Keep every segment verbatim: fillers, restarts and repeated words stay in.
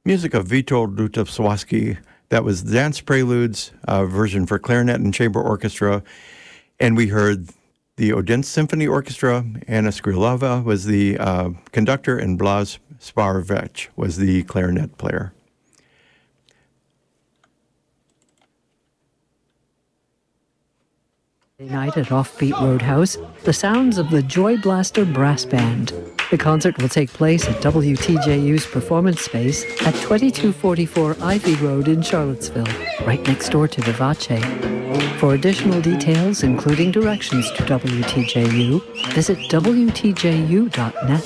music of Witold Lutosławski. That was Dance Preludes, uh, version for clarinet and chamber orchestra. And we heard the Odense Symphony Orchestra. Anna Skrilova was the uh, conductor, and Blas Sparovec was the clarinet player. Night at Offbeat Roadhouse, the sounds of the Joy Blaster Brass Band. The concert will take place at W T J U's performance space at twenty-two forty-four Ivy Road in Charlottesville, right next door to Vivace. For additional details, including directions to W T J U, visit W T J U dot net.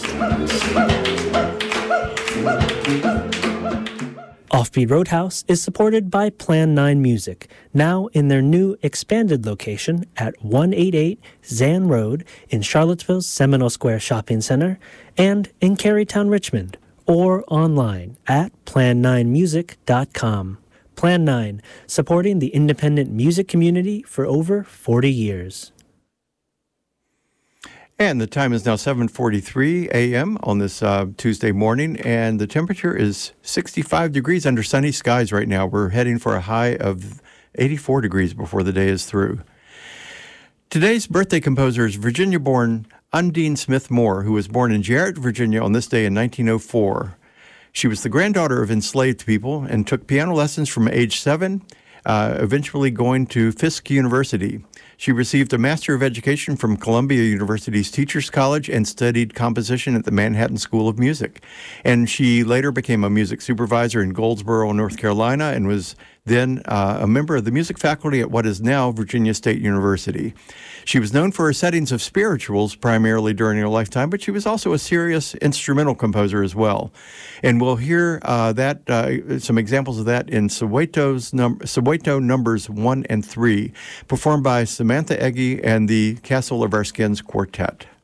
Offbeat Roadhouse is supported by Plan nine Music, now in their new expanded location at one eighty-eight Zan Road in Charlottesville's Seminole Square Shopping Center and in Carytown, Richmond, or online at plan nine music dot com. Plan nine, supporting the independent music community for over forty years. And the time is now seven forty-three a.m. on this uh, Tuesday morning, and the temperature is sixty-five degrees under sunny skies right now. We're heading for a high of eighty-four degrees before the day is through. Today's birthday composer is Virginia-born Undine Smith Moore, who was born in Jarrett, Virginia on this day in nineteen oh four. She was the granddaughter of enslaved people and took piano lessons from age seven, uh, eventually going to Fisk University. She received a Master of Education from Columbia University's Teachers College and studied composition at the Manhattan School of Music. And she later became a music supervisor in Goldsboro, North Carolina, and was then uh, a member of the music faculty at what is now Virginia State University. She was known for her settings of spirituals primarily during her lifetime, but she was also a serious instrumental composer as well. And we'll hear uh, that uh, some examples of that in Soweto's num- Soweto numbers one and three, performed by Samantha Eggy and the Castle of Our Skins Quartet.